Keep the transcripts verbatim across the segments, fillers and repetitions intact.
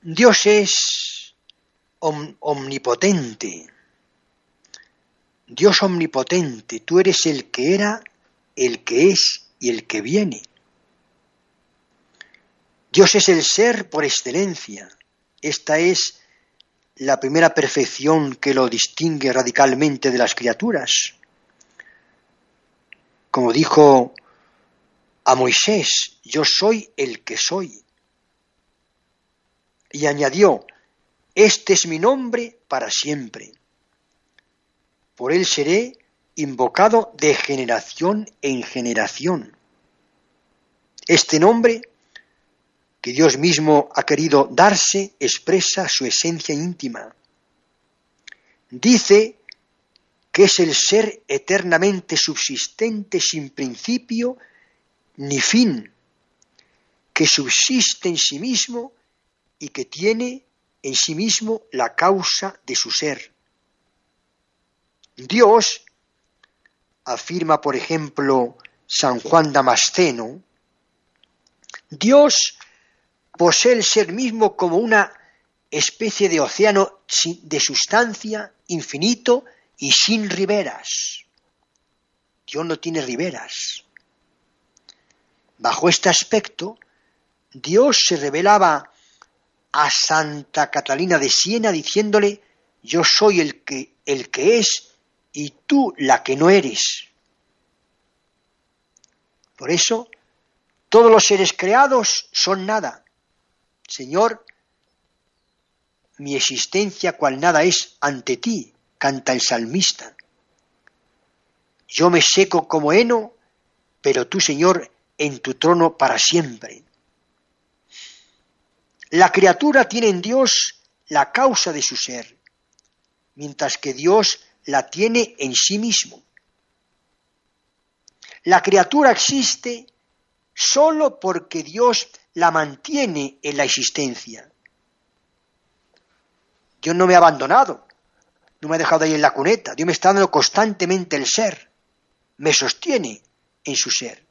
Dios es om- omnipotente. Dios omnipotente, tú eres el que era, el que es y el que viene. Dios es el ser por excelencia. Esta es la primera perfección que lo distingue radicalmente de las criaturas. Como dijo a Moisés, yo soy el que soy. Y añadió, este es mi nombre para siempre. Por él seré invocado de generación en generación. Este nombre que Dios mismo ha querido darse expresa su esencia íntima. Dice que es el ser eternamente subsistente sin principio ni fin, que subsiste en sí mismo y que tiene en sí mismo la causa de su ser. Dios, afirma por ejemplo San Juan Damasceno, Dios posee el ser mismo como una especie de océano de sustancia infinito y sin riberas. Dios no tiene riberas. Bajo este aspecto, Dios se revelaba a Santa Catalina de Siena diciéndole, yo soy el que, el que es y tú la que no eres. Por eso, todos los seres creados son nada. Señor, mi existencia cual nada es ante ti, canta el salmista. Yo me seco como heno, pero tú, Señor, en tu trono para siempre. La criatura tiene en Dios la causa de su ser, mientras que Dios la tiene en sí mismo. La criatura existe solo porque Dios la mantiene en la existencia. Dios no me ha abandonado, no me ha dejado ahí en la cuneta, Dios me está dando constantemente el ser, me sostiene en su ser.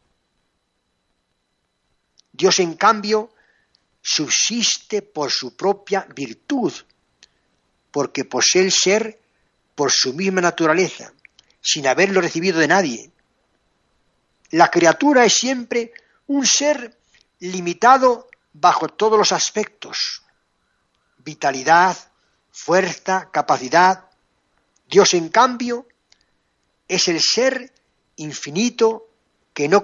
Dios, en cambio, subsiste por su propia virtud, porque posee el ser por su misma naturaleza, sin haberlo recibido de nadie. La criatura es siempre un ser limitado bajo todos los aspectos, vitalidad, fuerza, capacidad. Dios, en cambio, es el ser infinito que no